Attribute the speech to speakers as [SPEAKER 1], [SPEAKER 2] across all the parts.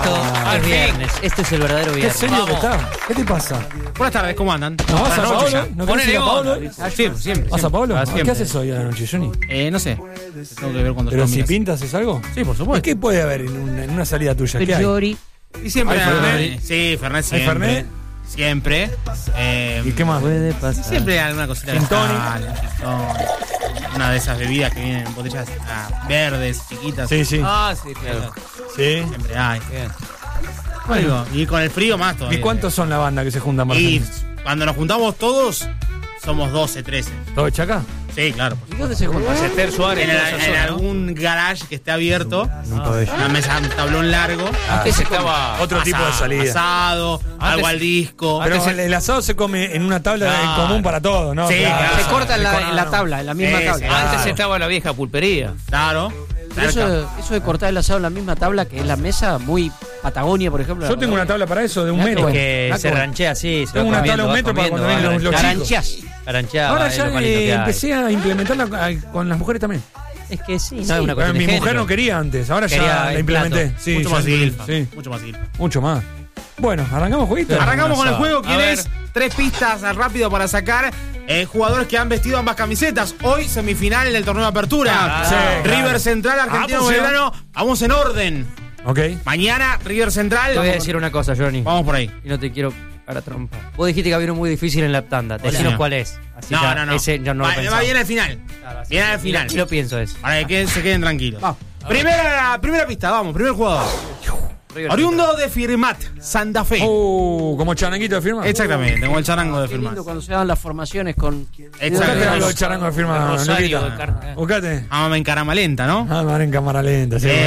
[SPEAKER 1] es viernes. Esto es el verdadero
[SPEAKER 2] ¿Qué
[SPEAKER 1] viernes.
[SPEAKER 2] serio que está? ¿Qué te pasa?
[SPEAKER 3] Buenas tardes, ¿cómo andan?
[SPEAKER 2] ¿No vas a
[SPEAKER 3] Buenas noches
[SPEAKER 2] Pablo?
[SPEAKER 3] ya.
[SPEAKER 2] ¿No querés ir a Pablo?
[SPEAKER 3] Siempre.
[SPEAKER 2] ¿Vas a Pablo?
[SPEAKER 3] Siempre.
[SPEAKER 2] ¿Qué haces hoy a la noche, Johnny?
[SPEAKER 3] No sé. Tengo que ver cuando
[SPEAKER 2] ¿Pero
[SPEAKER 3] llego a mi
[SPEAKER 2] si
[SPEAKER 3] casa.
[SPEAKER 2] pintas es algo?
[SPEAKER 3] Sí, por
[SPEAKER 2] ¿Y
[SPEAKER 3] supuesto.
[SPEAKER 2] qué puede haber en una salida tuya? ¿Qué hay?
[SPEAKER 1] Priori.
[SPEAKER 3] Y siempre.
[SPEAKER 2] ¿Hay Fernet?
[SPEAKER 3] Sí, Fernet
[SPEAKER 2] ¿Hay
[SPEAKER 3] siempre.
[SPEAKER 2] Fernet?
[SPEAKER 3] Siempre.
[SPEAKER 2] ¿Y qué más?
[SPEAKER 1] Puede pasar.
[SPEAKER 3] Siempre hay alguna cosita de
[SPEAKER 2] Gin tonic.
[SPEAKER 3] sal, gin tonic. Una de esas bebidas que vienen en botellas verdes, chiquitas.
[SPEAKER 2] Sí, sí.
[SPEAKER 1] Sí, claro.
[SPEAKER 2] Sí.
[SPEAKER 3] Siempre hay.
[SPEAKER 1] Bien.
[SPEAKER 3] Bueno, y con el frío más todavía.
[SPEAKER 2] ¿Y cuántos son la banda que se juntan para
[SPEAKER 3] Y
[SPEAKER 2] Argentina?
[SPEAKER 3] cuando nos juntamos todos, somos 12, 13.
[SPEAKER 2] ¿Todo de Chaca?
[SPEAKER 3] Sí, claro.
[SPEAKER 1] ¿Y dónde se juntan?
[SPEAKER 4] Esther Suárez.
[SPEAKER 3] En algún garage que esté abierto,
[SPEAKER 2] Nunca de
[SPEAKER 3] una mesa, un tablón largo,
[SPEAKER 4] Antes estaba.
[SPEAKER 2] Otro tipo de salida.
[SPEAKER 3] asado, algo al disco.
[SPEAKER 2] Pero el asado se come en una tabla en común para todos, ¿no?
[SPEAKER 3] Sí, claro.
[SPEAKER 1] Se corta en la tabla, en la misma
[SPEAKER 3] Sí,
[SPEAKER 1] tabla.
[SPEAKER 3] sí.
[SPEAKER 4] Antes
[SPEAKER 3] Claro.
[SPEAKER 4] estaba la vieja pulpería.
[SPEAKER 3] Claro.
[SPEAKER 1] Pero
[SPEAKER 3] cerca.
[SPEAKER 1] eso de cortar el asado en la misma tabla que es la mesa, muy Patagonia, por ejemplo.
[SPEAKER 2] Yo tengo una tabla para eso de un
[SPEAKER 1] Mirá
[SPEAKER 2] metro.
[SPEAKER 1] qué
[SPEAKER 5] Que se ranchea así. Se
[SPEAKER 2] Tengo
[SPEAKER 5] va
[SPEAKER 2] una
[SPEAKER 5] comiendo,
[SPEAKER 2] tabla de un
[SPEAKER 5] va
[SPEAKER 2] metro para
[SPEAKER 5] comiendo,
[SPEAKER 2] cuando
[SPEAKER 5] va
[SPEAKER 2] vengan los
[SPEAKER 1] Caranchás.
[SPEAKER 5] Carancheada,
[SPEAKER 2] Ahora
[SPEAKER 5] es
[SPEAKER 2] ya
[SPEAKER 5] lo más lindo que hay.
[SPEAKER 2] empecé a implementarla con las mujeres también.
[SPEAKER 5] Es que sí, no
[SPEAKER 1] Sí,
[SPEAKER 5] es una cuestión
[SPEAKER 2] Mi
[SPEAKER 5] de
[SPEAKER 2] mujer
[SPEAKER 5] género.
[SPEAKER 2] no quería antes, ahora
[SPEAKER 5] Quería
[SPEAKER 2] ya la
[SPEAKER 5] el
[SPEAKER 2] implementé.
[SPEAKER 5] plato.
[SPEAKER 2] Sí,
[SPEAKER 3] Mucho
[SPEAKER 2] ya
[SPEAKER 3] más
[SPEAKER 2] la
[SPEAKER 3] silfa.
[SPEAKER 2] sí,
[SPEAKER 3] Mucho más silfa.
[SPEAKER 2] mucho más. Bueno, arrancamos jueguito.
[SPEAKER 3] Arrancamos con el juego.
[SPEAKER 4] A
[SPEAKER 3] ¿Quién
[SPEAKER 4] ver.
[SPEAKER 3] es? 3 pistas rápido para sacar jugadores que han vestido ambas camisetas. Hoy semifinal en el torneo de apertura.
[SPEAKER 2] sí,
[SPEAKER 3] River
[SPEAKER 2] claro.
[SPEAKER 3] Central, Argentino
[SPEAKER 2] pues,
[SPEAKER 3] Belgrano. Vamos en orden.
[SPEAKER 2] Ok.
[SPEAKER 3] Mañana River Central.
[SPEAKER 5] Te voy a decir una cosa, Johnny.
[SPEAKER 3] Vamos por ahí.
[SPEAKER 5] Y no te quiero a trompa. Vos dijiste que había uno muy difícil en la tanda. Decinos
[SPEAKER 3] Hola.
[SPEAKER 5] cuál es. Así
[SPEAKER 3] No,
[SPEAKER 5] ya,
[SPEAKER 3] no.
[SPEAKER 5] Ese ya no
[SPEAKER 3] va,
[SPEAKER 5] lo pensaba.
[SPEAKER 3] va bien al final.
[SPEAKER 5] Claro, así
[SPEAKER 3] Viene
[SPEAKER 5] que
[SPEAKER 3] al final.
[SPEAKER 5] Y lo pienso eso.
[SPEAKER 3] Para que se queden tranquilos. Primera pista, vamos. Primer jugador. Oriundo de Firmat, Santa Fe.
[SPEAKER 2] Como charanguito de firma.
[SPEAKER 3] Exactamente, tengo el charango de
[SPEAKER 1] Qué
[SPEAKER 3] Firmat.
[SPEAKER 1] lindo cuando se dan las formaciones con.
[SPEAKER 2] Buscate
[SPEAKER 3] Exacto.
[SPEAKER 2] algo de charango de firma,
[SPEAKER 4] Rosario
[SPEAKER 2] Luquita.
[SPEAKER 4] de carne.
[SPEAKER 2] Buscate.
[SPEAKER 3] Ah, en caramalenta, ¿no?
[SPEAKER 2] Ah, van en cámara lenta. Sí,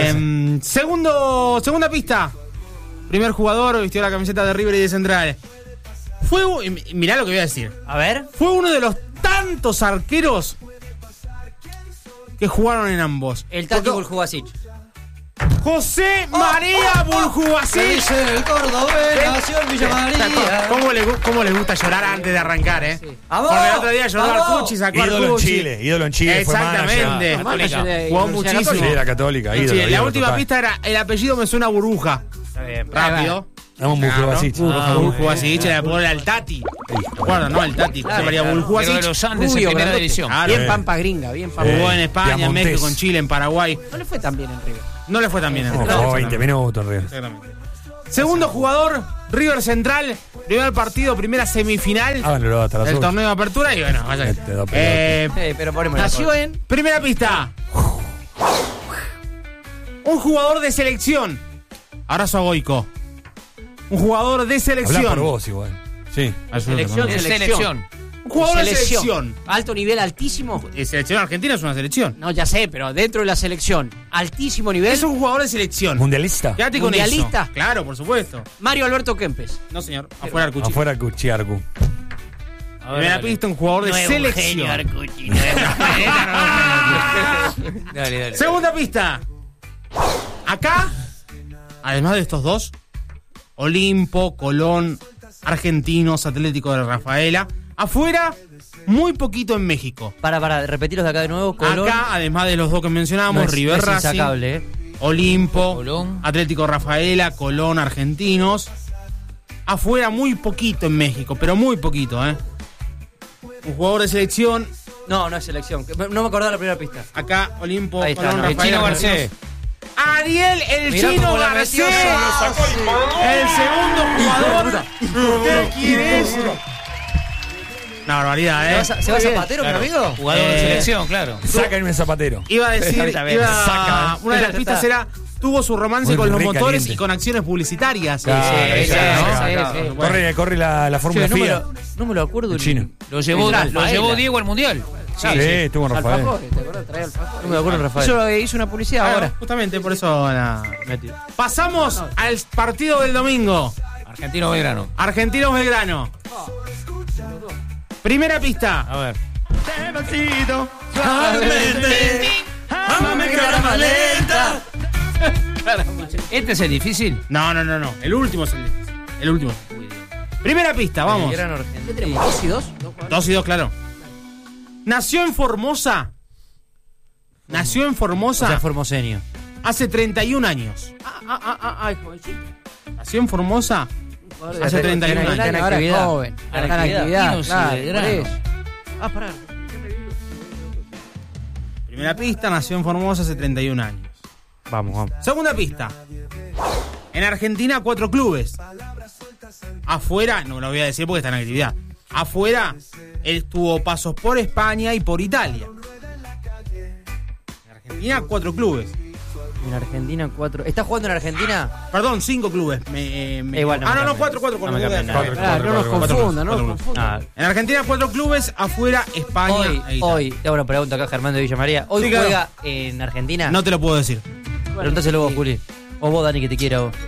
[SPEAKER 3] Segunda pista. Primer jugador vistió la camiseta de River y de Central. Mirá lo que voy a decir.
[SPEAKER 5] A ver.
[SPEAKER 3] Fue uno de los tantos arqueros que jugaron en ambos.
[SPEAKER 5] El Tati
[SPEAKER 3] Porque-
[SPEAKER 5] Buljubasic.
[SPEAKER 3] José María Buljubasic.
[SPEAKER 5] el cordobés, nació en Villa María.
[SPEAKER 3] ¿Cómo les gusta llorar antes de arrancar,
[SPEAKER 5] ¡Vamos!
[SPEAKER 3] Porque el otro día lloró
[SPEAKER 5] ¡Vamos!
[SPEAKER 3] Arcucci, sacó
[SPEAKER 2] ídolo en
[SPEAKER 3] Arcucci.
[SPEAKER 2] Chile, ídolo en Chile.
[SPEAKER 3] Exactamente.
[SPEAKER 2] Fue
[SPEAKER 1] Manager de
[SPEAKER 3] Jugó
[SPEAKER 1] Universidad
[SPEAKER 3] muchísimo.
[SPEAKER 2] Sí, era católica,
[SPEAKER 3] Sí,
[SPEAKER 2] ídolo.
[SPEAKER 3] la
[SPEAKER 2] ídolo
[SPEAKER 3] última
[SPEAKER 2] total.
[SPEAKER 3] pista era el apellido me suena burbuja.
[SPEAKER 5] Está bien.
[SPEAKER 3] Rápido.
[SPEAKER 2] Damos un Buljubasic.
[SPEAKER 3] Buljubasic era por el Tati. ¿Te acuerdas, no? El Tati. José María
[SPEAKER 4] Pero de
[SPEAKER 3] Buljubasic.
[SPEAKER 4] los Andes en
[SPEAKER 1] Rubio,
[SPEAKER 4] primera
[SPEAKER 1] grandote.
[SPEAKER 4] división.
[SPEAKER 3] Claro.
[SPEAKER 1] Bien pampa gringa, bien pampa.
[SPEAKER 3] Jugó en España, en
[SPEAKER 2] Piamontés.
[SPEAKER 3] México, en Chile, en Paraguay.
[SPEAKER 1] No le fue tan bien en River.
[SPEAKER 3] No le fue tan bien. en River.
[SPEAKER 2] Jugó 20 minutos, River.
[SPEAKER 3] Exactamente. Segundo jugador, River Central. Primer partido, primera semifinal
[SPEAKER 2] Háganlo hasta las
[SPEAKER 3] del
[SPEAKER 2] 8.
[SPEAKER 3] torneo de apertura. Y bueno, vaya.
[SPEAKER 2] Este da pelota.
[SPEAKER 5] Sí, pero ponemos la
[SPEAKER 1] Nació
[SPEAKER 5] cosa.
[SPEAKER 1] en.
[SPEAKER 3] Primera pista. Un jugador de selección. Abrazo a Goico. Un jugador de
[SPEAKER 2] Hablá
[SPEAKER 3] selección.
[SPEAKER 2] por vos igual. Sí.
[SPEAKER 1] Selección,
[SPEAKER 4] Es
[SPEAKER 1] selección.
[SPEAKER 4] selección.
[SPEAKER 3] Un jugador de selección.
[SPEAKER 1] Alto nivel, altísimo.
[SPEAKER 3] Selección argentina es una selección.
[SPEAKER 1] No, ya sé, pero dentro de la selección, altísimo nivel.
[SPEAKER 3] Es un jugador de selección.
[SPEAKER 2] Mundialista.
[SPEAKER 3] Quédate con
[SPEAKER 1] ¿Mundialista?
[SPEAKER 3] eso. Claro, por supuesto.
[SPEAKER 1] Mario Alberto Kempes.
[SPEAKER 3] No, señor. Afuera Arcucci.
[SPEAKER 2] Afuera Cuchiarcu.
[SPEAKER 3] Primera pista, un jugador de selección.
[SPEAKER 4] Dale.
[SPEAKER 3] Segunda pista. Acá, además de estos dos, Olimpo, Colón, Argentinos, Atlético de Rafaela. Afuera, muy poquito en México.
[SPEAKER 5] Para, repetirlos de acá de nuevo. Colón.
[SPEAKER 3] Acá, además de los dos que mencionábamos,
[SPEAKER 5] no es,
[SPEAKER 3] River
[SPEAKER 5] no es
[SPEAKER 3] Racing,
[SPEAKER 5] insacable,
[SPEAKER 3] Olimpo,
[SPEAKER 4] Colón.
[SPEAKER 3] Atlético Rafaela, Colón, Argentinos. Afuera, muy poquito en México, pero muy poquito, ¿eh? Un jugador de selección.
[SPEAKER 5] No, no es selección. No me acordaba la primera pista.
[SPEAKER 3] Acá, Olimpo,
[SPEAKER 5] Ahí está,
[SPEAKER 3] Colón,
[SPEAKER 5] no.
[SPEAKER 4] El
[SPEAKER 3] Rafaela.
[SPEAKER 4] Chino
[SPEAKER 3] Argentinos.
[SPEAKER 4] Garcés.
[SPEAKER 3] Ariel el
[SPEAKER 5] Mirá
[SPEAKER 3] Chino
[SPEAKER 5] cómo la metió,
[SPEAKER 3] Garcés. El segundo jugador. ¿Usted quién es? Una barbaridad, ¿eh?
[SPEAKER 5] ¿Se va Zapatero, mi amigo?
[SPEAKER 4] Jugador de selección, claro.
[SPEAKER 2] Sáquenme el zapatero.
[SPEAKER 3] Iba a decir,
[SPEAKER 5] Está bien.
[SPEAKER 2] Saca.
[SPEAKER 3] una de las pistas era, tuvo su romance
[SPEAKER 2] Muy
[SPEAKER 3] con los
[SPEAKER 2] re
[SPEAKER 3] motores
[SPEAKER 2] caliente.
[SPEAKER 3] y con acciones publicitarias.
[SPEAKER 2] Claro,
[SPEAKER 5] sí,
[SPEAKER 2] sí,
[SPEAKER 5] sí.
[SPEAKER 2] Corre la Fórmula FIA.
[SPEAKER 5] No me lo acuerdo.
[SPEAKER 2] El chino.
[SPEAKER 4] Lo llevó Diego al Mundial.
[SPEAKER 2] Sí, estuvo en Rafael.
[SPEAKER 1] Alfajores, ¿te acuerdas? Trae alfajores.
[SPEAKER 5] No me acuerdo, Rafael.
[SPEAKER 1] Eso hizo una publicidad ahora.
[SPEAKER 3] Justamente por eso pasamos al partido del domingo.
[SPEAKER 4] Argentino Belgrano.
[SPEAKER 3] Argentinos Belgrano. Primera pista.
[SPEAKER 4] A ver. ¿Este es el difícil?
[SPEAKER 3] No. El último es el último. Primera pista, vamos.
[SPEAKER 5] Gran
[SPEAKER 1] ¿Qué
[SPEAKER 5] Argentina.
[SPEAKER 1] tenemos? ¿2 y 2?
[SPEAKER 3] 2 y 2, claro. Nació en Formosa. Nació en
[SPEAKER 5] O
[SPEAKER 3] Formosa.
[SPEAKER 5] sea, formoseño.
[SPEAKER 3] hace 31 años.
[SPEAKER 5] jovencito.
[SPEAKER 3] Nació en Formosa hace 31
[SPEAKER 5] Está en
[SPEAKER 3] años.
[SPEAKER 5] actividad.
[SPEAKER 1] joven.
[SPEAKER 5] Está en
[SPEAKER 1] Está en
[SPEAKER 5] actividad.
[SPEAKER 1] actividad, claro,
[SPEAKER 4] Belgrano.
[SPEAKER 1] por eso.
[SPEAKER 5] Pará.
[SPEAKER 3] Primera pista, nació en Formosa hace 31 años.
[SPEAKER 5] Vamos.
[SPEAKER 3] Segunda pista. En Argentina, 4 clubes. Afuera, no lo voy a decir porque está en actividad. Afuera, él tuvo pasos por España y por Italia. En Argentina, 4 clubes.
[SPEAKER 5] En Argentina, 4. ¿Está jugando en Argentina?
[SPEAKER 3] Perdón, 5 clubes.
[SPEAKER 5] Igual, no
[SPEAKER 3] 4 con
[SPEAKER 5] no me
[SPEAKER 3] el
[SPEAKER 5] cambia
[SPEAKER 3] Cuatro.
[SPEAKER 5] nada.
[SPEAKER 1] No nos confundan, no nos confundan.
[SPEAKER 3] En Argentina, 4 clubes. Afuera, España e Italia.
[SPEAKER 5] Hoy, te hago una pregunta acá, Germán de Villa María. ¿Hoy
[SPEAKER 3] Sí, claro.
[SPEAKER 5] juega en Argentina?
[SPEAKER 3] No te lo puedo decir.
[SPEAKER 5] Pregúntaselo vos, Juli. O vos, Dani, que te quiera vos.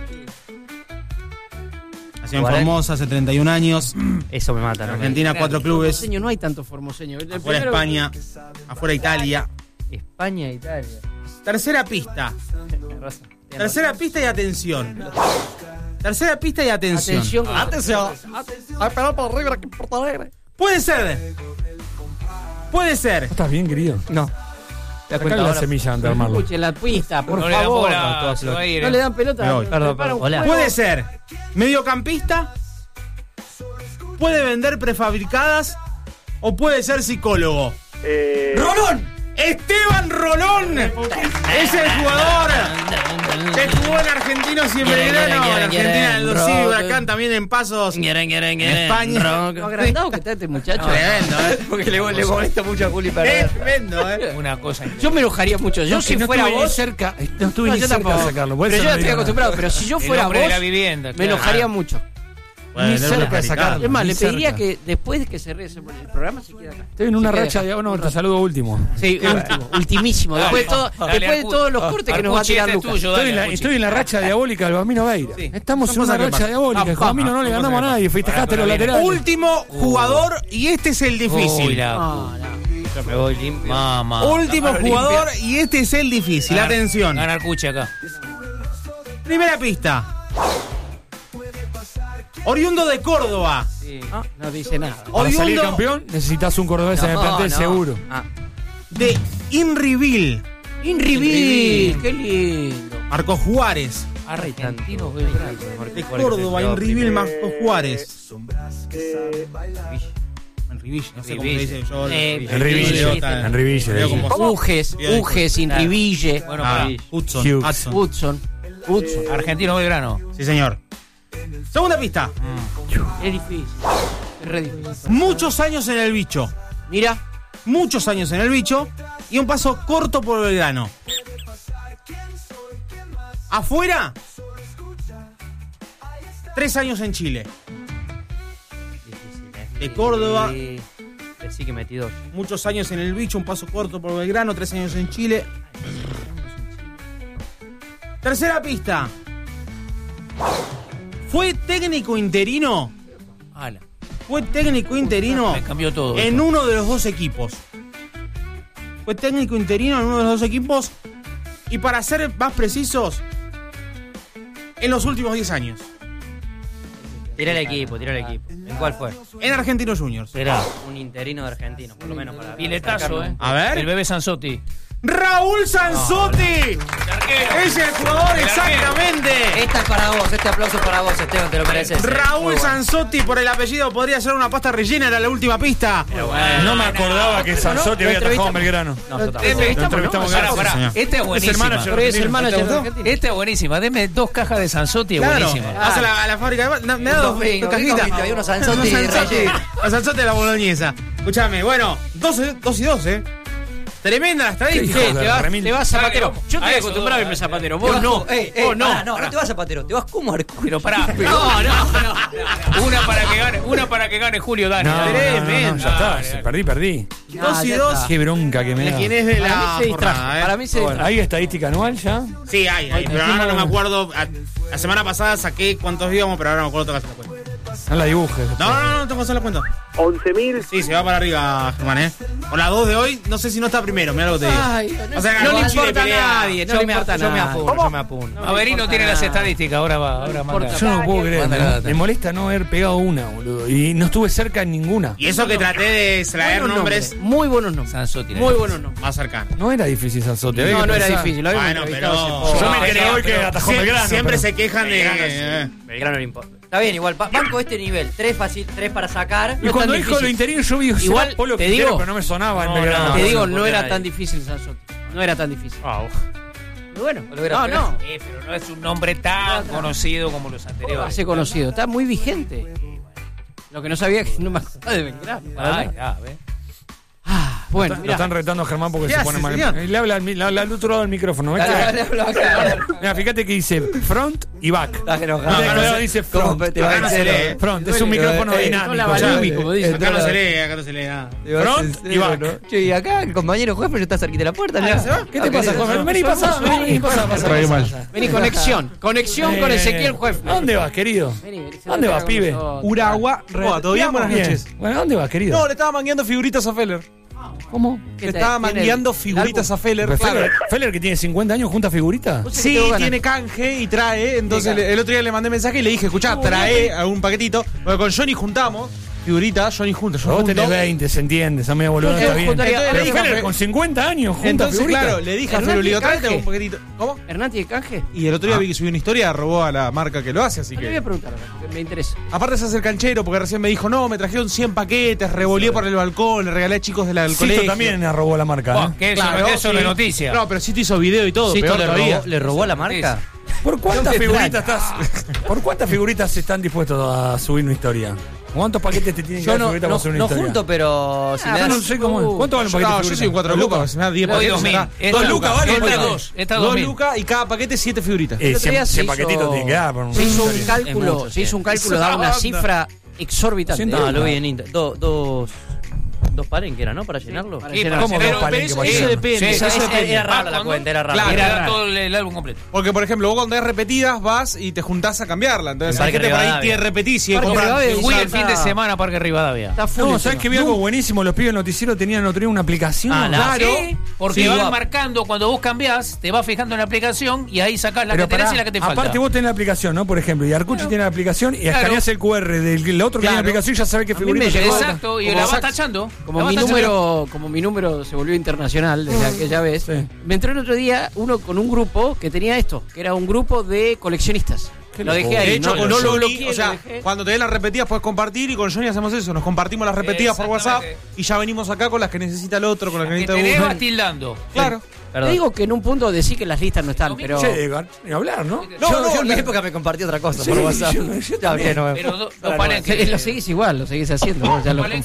[SPEAKER 3] Nació en
[SPEAKER 5] ¿Jugará?
[SPEAKER 3] Formosa hace 31 años.
[SPEAKER 5] Eso me mata,
[SPEAKER 3] En
[SPEAKER 5] ¿no?
[SPEAKER 3] Argentina, 4 clubes.
[SPEAKER 1] Formoseño, no hay tanto formoseño. El
[SPEAKER 3] Afuera,
[SPEAKER 1] primero-
[SPEAKER 3] España. Afuera, Italia.
[SPEAKER 5] España e Italia.
[SPEAKER 3] Tercera pista.
[SPEAKER 5] Tenés razón.
[SPEAKER 3] Tercera pista y atención. Tercera pista y atención.
[SPEAKER 1] Atención.
[SPEAKER 5] Ay, pero por River, que Porto Alegre.
[SPEAKER 3] Puede ser. Puede ser.
[SPEAKER 2] ¿Estás bien, querido?
[SPEAKER 5] No. Te das
[SPEAKER 2] Acá
[SPEAKER 5] cuenta
[SPEAKER 2] la
[SPEAKER 5] ahora.
[SPEAKER 2] semilla antes de armarlo.
[SPEAKER 1] Escuchen la pista, por
[SPEAKER 4] No le dan
[SPEAKER 1] favor.
[SPEAKER 4] bola, se va a ir.
[SPEAKER 1] No le dan pelota.
[SPEAKER 3] Me voy.
[SPEAKER 5] Perdón,
[SPEAKER 1] Prepara un
[SPEAKER 5] hola.
[SPEAKER 1] juego.
[SPEAKER 3] Puede ser mediocampista. Puede vender prefabricadas. O puede ser psicólogo. ¡Rolón! ¡Esteban Rolón! Es el jugador que jugó en Argentinos y en Belgrano. En Argentina, en los City, Huracán, también en Pasos. En España.
[SPEAKER 1] Lo agrandado que está este muchacho.
[SPEAKER 3] Tremendo,
[SPEAKER 5] Porque le molesta mucho a Juli perder.
[SPEAKER 3] Es tremendo,
[SPEAKER 4] Una cosa
[SPEAKER 1] Yo me enojaría mucho. Yo, si
[SPEAKER 2] no
[SPEAKER 1] fuera
[SPEAKER 2] estuve ni
[SPEAKER 1] vos.
[SPEAKER 2] cerca, no estuve
[SPEAKER 1] No,
[SPEAKER 2] ni
[SPEAKER 1] yo
[SPEAKER 2] cerca
[SPEAKER 1] tampoco.
[SPEAKER 2] de sacarlo.
[SPEAKER 1] Pero yo estoy acostumbrado. Pero si yo
[SPEAKER 4] El
[SPEAKER 1] fuera
[SPEAKER 4] hombre de la
[SPEAKER 1] vos,
[SPEAKER 4] vivienda,
[SPEAKER 1] me
[SPEAKER 4] claro.
[SPEAKER 1] enojaría mucho.
[SPEAKER 2] Ni cerca de sacarlo.
[SPEAKER 1] Es más,
[SPEAKER 2] ni
[SPEAKER 1] le pediría
[SPEAKER 2] cerca.
[SPEAKER 1] que después de que se el programa se quede acá.
[SPEAKER 2] Estoy en una
[SPEAKER 1] Se quede
[SPEAKER 2] racha
[SPEAKER 1] acá.
[SPEAKER 2] de. No, te saludo último.
[SPEAKER 1] Sí, último, ultimísimo. Después de todos los cortes que nos va a tirar Lucas.
[SPEAKER 2] Estoy en la racha diabólica del Bambino Veira.
[SPEAKER 3] Sí.
[SPEAKER 2] Estamos en
[SPEAKER 3] Son
[SPEAKER 2] una
[SPEAKER 3] cosas que
[SPEAKER 2] racha
[SPEAKER 3] pasan.
[SPEAKER 2] diabólica. El Bambino no le ganamos a nadie. Festejaste los laterales.
[SPEAKER 3] Último jugador, y este es el difícil.
[SPEAKER 1] No.
[SPEAKER 5] Yo me voy limpio.
[SPEAKER 4] Mamá.
[SPEAKER 3] Último jugador, y este es el difícil. Atención.
[SPEAKER 4] Ganar Cuchi acá.
[SPEAKER 3] Primera pista. Oriundo de Córdoba.
[SPEAKER 1] No dice nada.
[SPEAKER 2] Para salir
[SPEAKER 3] Oriundo
[SPEAKER 2] campeón necesitas un cordobés en el plantel seguro.
[SPEAKER 3] de Inrivil.
[SPEAKER 1] Inrivil, qué lindo.
[SPEAKER 3] Marcos Juárez.
[SPEAKER 4] Argentinos Belgrano.
[SPEAKER 3] De Córdoba, Inrivil, Marcos Juárez. Enrivil, no sé cómo se dice yo.
[SPEAKER 2] Enriville.
[SPEAKER 1] Uges, Inriville,
[SPEAKER 4] Bueno,
[SPEAKER 3] Hudson.
[SPEAKER 2] Hughes.
[SPEAKER 3] Hudson.
[SPEAKER 1] Hudson.
[SPEAKER 4] Argentino Belgrano.
[SPEAKER 3] Sí, señor. Segunda pista.
[SPEAKER 1] Es difícil. Es re difícil.
[SPEAKER 3] Muchos años en el bicho.
[SPEAKER 1] Mira,
[SPEAKER 3] Muchos años en el bicho. Y un paso corto por Belgrano. Afuera. 3 años en Chile. De Córdoba.
[SPEAKER 5] Sí que metí 2.
[SPEAKER 3] Muchos años en el bicho, un paso corto por Belgrano, 3 años en Chile. Tercera pista. Fue técnico interino.
[SPEAKER 4] Ala.
[SPEAKER 3] Fue técnico interino
[SPEAKER 4] Me cambió todo.
[SPEAKER 3] en uno de los dos equipos. Fue técnico interino en uno de los dos equipos. Y para ser más precisos, en los últimos 10 años.
[SPEAKER 5] Tira el equipo. ¿En cuál fue?
[SPEAKER 3] En Argentinos Juniors.
[SPEAKER 5] Será un interino de argentino, por lo menos para.
[SPEAKER 4] Piletazo,
[SPEAKER 3] A ver.
[SPEAKER 4] El bebé Sansotti.
[SPEAKER 3] Raúl Sansotti. Es el jugador, exactamente.
[SPEAKER 5] Esta es para vos, este aplauso es para vos, Esteban, te lo mereces.
[SPEAKER 3] Raúl Sansotti, por el apellido podría ser una pasta rellena, era la última pista.
[SPEAKER 2] No me acordaba que Sansotti había trabajado en Belgrano.
[SPEAKER 5] No, yo tampoco.
[SPEAKER 2] Lo entrevistamos
[SPEAKER 4] Pará,
[SPEAKER 2] gracias,
[SPEAKER 4] pará.
[SPEAKER 2] señor.
[SPEAKER 4] Esta es buenísima.
[SPEAKER 1] pero es el manager de Argentina.
[SPEAKER 4] Esta es buenísima. Deme 2 cajas de Sansotti, es
[SPEAKER 3] Claro,
[SPEAKER 4] buenísima.
[SPEAKER 3] vas a la fábrica de... Me da dos cajitas.
[SPEAKER 5] Había unos Sansotti
[SPEAKER 3] La Sansotti de la boloñesa. Escuchame, bueno, 2 y 2, Tremenda la estadística.
[SPEAKER 2] hijo de
[SPEAKER 1] Te vas a Zapatero. Yo
[SPEAKER 4] A
[SPEAKER 1] estoy
[SPEAKER 4] eso,
[SPEAKER 1] acostumbrado a irme a
[SPEAKER 4] dale.
[SPEAKER 1] Zapatero. Vos no. Vos no.
[SPEAKER 5] No te vas a Zapatero, te vas como Arco.
[SPEAKER 4] Pero pará.
[SPEAKER 1] No.
[SPEAKER 4] Una para que gane Julio Dani.
[SPEAKER 2] No,
[SPEAKER 3] Tremendo.
[SPEAKER 2] ya está. Perdí.
[SPEAKER 3] 2 y
[SPEAKER 1] ya
[SPEAKER 3] 2.
[SPEAKER 1] está.
[SPEAKER 2] Qué bronca que me
[SPEAKER 3] De
[SPEAKER 2] da.
[SPEAKER 3] quién es de
[SPEAKER 1] Para
[SPEAKER 3] la
[SPEAKER 1] mí se distrajo.
[SPEAKER 3] jornada,
[SPEAKER 1] Para mí se distrajo.
[SPEAKER 2] ¿Hay estadística anual ya?
[SPEAKER 3] Sí, hay. Pero ahora no me acuerdo. La semana pasada saqué cuántos íbamos, pero ahora no me acuerdo casi la cuenta.
[SPEAKER 2] No la dibujes.
[SPEAKER 3] No, tengo que hacer la cuenta.
[SPEAKER 6] 11.000.
[SPEAKER 3] Sí, se va para arriba, Germán, Con la 2 de hoy, no sé si no está primero, mirá lo que te digo.
[SPEAKER 1] Ay,
[SPEAKER 3] O sea,
[SPEAKER 1] no le
[SPEAKER 3] ganó Chile,
[SPEAKER 1] importa a
[SPEAKER 3] pelea.
[SPEAKER 1] nadie, no le importa a
[SPEAKER 5] Yo me
[SPEAKER 1] nadie.
[SPEAKER 5] apuro, yo me apuro.
[SPEAKER 4] Averino tiene las estadísticas, ahora manda.
[SPEAKER 2] Yo no puedo creer.
[SPEAKER 4] Mándala,
[SPEAKER 2] ¿no?
[SPEAKER 4] data.
[SPEAKER 2] Me molesta no haber pegado una, boludo. Y no estuve cerca en ninguna.
[SPEAKER 3] Y eso que traté de traer
[SPEAKER 1] Buenos
[SPEAKER 3] nombres
[SPEAKER 1] Muy buenos nombres.
[SPEAKER 4] Sansotti.
[SPEAKER 1] Muy buenos nombres.
[SPEAKER 3] más cercanos.
[SPEAKER 2] No era difícil Sansotti. había
[SPEAKER 1] No,
[SPEAKER 2] que
[SPEAKER 1] no era
[SPEAKER 2] pensar.
[SPEAKER 1] difícil. Lo habíamos
[SPEAKER 3] Bueno,
[SPEAKER 1] entrevistado
[SPEAKER 3] pero-
[SPEAKER 1] hace poco.
[SPEAKER 2] Yo me creo hoy que atajó Belgrano.
[SPEAKER 3] Siempre
[SPEAKER 2] pero-
[SPEAKER 3] se quejan de.
[SPEAKER 5] Belgrano no importa. Está bien, igual. Banco este nivel. 3 fácil, 3 para sacar.
[SPEAKER 2] Y cuando dijo lo interior, yo vi
[SPEAKER 1] Igual,
[SPEAKER 2] Polo
[SPEAKER 1] te
[SPEAKER 2] Quintero,
[SPEAKER 1] digo-
[SPEAKER 2] pero no me sonaba en
[SPEAKER 5] No,
[SPEAKER 2] Belgrano.
[SPEAKER 5] no,
[SPEAKER 1] Te digo,
[SPEAKER 5] no
[SPEAKER 1] no era
[SPEAKER 5] nadie.
[SPEAKER 1] tan difícil Sansotti. No era tan difícil. Muy bueno.
[SPEAKER 5] Lo hubiera
[SPEAKER 1] No,
[SPEAKER 5] pegado.
[SPEAKER 1] no.
[SPEAKER 4] Pero no es un nombre tan conocido como los anteriores.
[SPEAKER 1] Hace conocido. Está muy vigente. Lo que no sabía es que no me acordaba de Belgrano. para
[SPEAKER 4] Ay,
[SPEAKER 1] nada.
[SPEAKER 4] ya, ve.
[SPEAKER 1] Bueno,
[SPEAKER 2] Lo
[SPEAKER 1] mira.
[SPEAKER 2] están retando a Germán porque
[SPEAKER 3] ¿Qué
[SPEAKER 2] se
[SPEAKER 3] hace,
[SPEAKER 2] pone mal.
[SPEAKER 3] señor?
[SPEAKER 2] Le habla al otro lado del micrófono. ¿ves que- Mira, fíjate que dice front y back.
[SPEAKER 5] Estás
[SPEAKER 2] No,
[SPEAKER 5] enojado.
[SPEAKER 2] no, dice front.
[SPEAKER 5] ¿Cómo te va a
[SPEAKER 3] Acá no se
[SPEAKER 5] decir?
[SPEAKER 3] lee.
[SPEAKER 2] Front, es un micrófono
[SPEAKER 1] No
[SPEAKER 2] dinámico.
[SPEAKER 1] la Balumi, como dice.
[SPEAKER 3] Acá no se lee, acá no se lee nada.
[SPEAKER 2] Front y back.
[SPEAKER 5] Che, y acá el compañero juez, pero yo está cerquita de la puerta.
[SPEAKER 3] Ah, ¿se va?
[SPEAKER 2] ¿Qué te pasa, Juan? Vení, pasa. Vení, pasa.
[SPEAKER 1] Vení, conexión. Conexión con Ezequiel Juez.
[SPEAKER 2] ¿A dónde vas, querido? ¿Dónde vas, pibe?
[SPEAKER 7] Uragua. ¿Todo bien? Buenas
[SPEAKER 2] Bien.
[SPEAKER 7] noches.
[SPEAKER 2] Bueno, ¿a dónde vas, querido?
[SPEAKER 7] No, le estaba mangueando figuritas a Feller.
[SPEAKER 2] ¿Cómo?
[SPEAKER 7] Le estaba mangueando figuritas a Feller.
[SPEAKER 2] Pero
[SPEAKER 7] Claro.
[SPEAKER 2] Feller, que tiene 50 años, junta figuritas.
[SPEAKER 7] Sí, tiene canje y trae. Entonces el otro día le mandé mensaje y le dije, escuchá, trae algún paquetito. Porque con Johnny juntamos figuritas, Johnny junta. Yo
[SPEAKER 2] Vos
[SPEAKER 7] junto.
[SPEAKER 2] tenés 20, se entiende, esa media boluda está bien.
[SPEAKER 1] juntaría-
[SPEAKER 2] Pero
[SPEAKER 7] le dije,
[SPEAKER 2] Feller
[SPEAKER 7] pero-
[SPEAKER 2] con 50 años, junta
[SPEAKER 7] Entonces,
[SPEAKER 2] figuritas.
[SPEAKER 7] claro, le dije a
[SPEAKER 1] Hernán
[SPEAKER 7] Feller, le digo,
[SPEAKER 1] tiene
[SPEAKER 7] tráete
[SPEAKER 1] canje.
[SPEAKER 7] un paquetito. ¿Cómo?
[SPEAKER 1] ¿Hernán tiene canje?
[SPEAKER 7] Y el otro día vi que subió una historia, robó a la marca que lo hace, así
[SPEAKER 1] Le voy a
[SPEAKER 7] que.
[SPEAKER 1] preguntar ahora, porque me interesa.
[SPEAKER 7] Aparte se hace el canchero, porque recién me dijo, no, me trajeron 100 paquetes, revoleé por el balcón, le regalé a chicos del
[SPEAKER 2] Sito
[SPEAKER 7] colegio.
[SPEAKER 2] también robó la marca.
[SPEAKER 4] Buah,
[SPEAKER 2] ¿eh?
[SPEAKER 4] que eso,
[SPEAKER 7] Claro,
[SPEAKER 4] eso
[SPEAKER 7] sí.
[SPEAKER 4] no es noticia.
[SPEAKER 7] No, pero sí te hizo video y todo,
[SPEAKER 5] ¿Sito
[SPEAKER 7] peor todavía.
[SPEAKER 5] le robó a la marca?
[SPEAKER 2] ¿Por cuántas figuritas están dispuestos a subir una historia? ¿Cuántos paquetes te tienen que
[SPEAKER 5] Yo
[SPEAKER 2] dar
[SPEAKER 5] no,
[SPEAKER 2] figuritas para subir una
[SPEAKER 5] no
[SPEAKER 2] historia?
[SPEAKER 5] junto, pero si me
[SPEAKER 2] Yo
[SPEAKER 5] das.
[SPEAKER 2] no sé cómo es. ¿Cuánto vale un paquete de
[SPEAKER 7] No, yo
[SPEAKER 2] figuritas?
[SPEAKER 7] soy 4 lucas, si me da 10
[SPEAKER 4] Hoy
[SPEAKER 7] paquetes.
[SPEAKER 4] 2000.
[SPEAKER 7] acá.
[SPEAKER 4] Es
[SPEAKER 7] 2
[SPEAKER 4] dos
[SPEAKER 7] lucas,
[SPEAKER 4] lucas,
[SPEAKER 7] vale.
[SPEAKER 4] entre
[SPEAKER 7] Dos
[SPEAKER 4] dos, estas
[SPEAKER 7] 2
[SPEAKER 4] 2000.
[SPEAKER 7] lucas y cada paquete 7 figuritas.
[SPEAKER 1] El otro día
[SPEAKER 2] 100 paquetitos tiene que dar. por un-
[SPEAKER 1] Se hizo un
[SPEAKER 5] Es
[SPEAKER 1] cálculo,
[SPEAKER 5] mucho,
[SPEAKER 1] se hizo un cálculo, daba una cifra exorbitante.
[SPEAKER 5] No, lo vi en Inter. Dos palenques era, ¿no? Para llenarlo.
[SPEAKER 1] para
[SPEAKER 4] Sí,
[SPEAKER 1] llenar.
[SPEAKER 2] ¿Cómo
[SPEAKER 4] pero-
[SPEAKER 2] dos palenques
[SPEAKER 4] pero
[SPEAKER 2] para
[SPEAKER 4] eso
[SPEAKER 2] llenar?
[SPEAKER 7] depende,
[SPEAKER 4] Sí,
[SPEAKER 7] eso
[SPEAKER 4] sí,
[SPEAKER 7] depende.
[SPEAKER 5] Era rara la
[SPEAKER 4] ¿Cuándo?
[SPEAKER 5] cuenta, era rara.
[SPEAKER 4] Claro,
[SPEAKER 7] Era
[SPEAKER 4] era
[SPEAKER 7] rara.
[SPEAKER 4] todo el álbum completo.
[SPEAKER 7] Porque, por ejemplo, vos cuando es repetidas vas y te juntás a cambiarla. Entonces,
[SPEAKER 5] En
[SPEAKER 7] hay gente
[SPEAKER 5] Parque
[SPEAKER 7] por ahí
[SPEAKER 5] Rivadavia.
[SPEAKER 7] te repetís y
[SPEAKER 1] Parque
[SPEAKER 7] compras.
[SPEAKER 1] Rivadavia.
[SPEAKER 4] Fui el
[SPEAKER 1] está-
[SPEAKER 4] fin de semana a Parque Rivadavia.
[SPEAKER 1] Está full
[SPEAKER 2] No,
[SPEAKER 1] el
[SPEAKER 2] ¿sabes
[SPEAKER 1] tema.
[SPEAKER 2] que vi algo buenísimo? Los pibes del noticiero tenían otro día una aplicación.
[SPEAKER 5] Ah, la-
[SPEAKER 2] Claro.
[SPEAKER 4] Sí, porque
[SPEAKER 5] Sí,
[SPEAKER 4] van
[SPEAKER 5] va.
[SPEAKER 4] marcando, cuando vos cambiás, te vas fijando en la aplicación y ahí sacás la
[SPEAKER 2] Pero
[SPEAKER 4] que tenés
[SPEAKER 2] pará,
[SPEAKER 4] y la que te falta.
[SPEAKER 2] aparte vos tenés la aplicación, ¿no? Por ejemplo, y Arcucci tiene la aplicación y
[SPEAKER 4] claro.
[SPEAKER 2] escaneás el QR del otro que tiene la
[SPEAKER 7] Claro.
[SPEAKER 2] aplicación y ya sabe qué
[SPEAKER 1] A mí
[SPEAKER 2] figurita
[SPEAKER 1] me
[SPEAKER 2] llegó.
[SPEAKER 1] llegó-
[SPEAKER 4] Exacto, y
[SPEAKER 1] Como
[SPEAKER 4] la vas
[SPEAKER 1] sac-
[SPEAKER 4] tachando.
[SPEAKER 1] Como
[SPEAKER 4] La
[SPEAKER 1] mi
[SPEAKER 4] vas tachando.
[SPEAKER 1] número se volvió internacional desde aquella vez,
[SPEAKER 2] Sí.
[SPEAKER 1] me entró el otro día uno con un grupo que tenía esto, que era un grupo de coleccionistas. Lo dejé ahí,
[SPEAKER 7] De hecho,
[SPEAKER 1] no,
[SPEAKER 7] con
[SPEAKER 1] no lo
[SPEAKER 7] Johnny,
[SPEAKER 1] bloqueé,
[SPEAKER 7] o sea,
[SPEAKER 1] lo dejé.
[SPEAKER 7] cuando te den las repetidas puedes compartir y con Johnny hacemos eso. Nos compartimos las repetidas por WhatsApp
[SPEAKER 4] Exactamente.
[SPEAKER 7] y ya venimos acá con las que necesita el otro, con las que
[SPEAKER 4] Que
[SPEAKER 7] necesita
[SPEAKER 4] tenés
[SPEAKER 7] uno.
[SPEAKER 4] vas tildando.
[SPEAKER 7] Claro.
[SPEAKER 1] Te digo que en un punto decí que las listas no están, pero
[SPEAKER 2] Che, ni hablar, ¿no?
[SPEAKER 5] Yo en mi época me compartí otra cosa por WhatsApp.
[SPEAKER 2] yo
[SPEAKER 5] Está bien, no me-
[SPEAKER 4] Pero dos palenques.
[SPEAKER 1] lo seguís igual, lo seguís haciendo. vos ya lo
[SPEAKER 4] Palenque